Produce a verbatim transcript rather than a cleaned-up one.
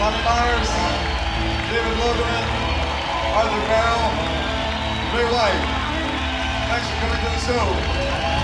Lonnie Myers, David Loderman, Arthur Carroll, Ray White. Thanks for coming to the show.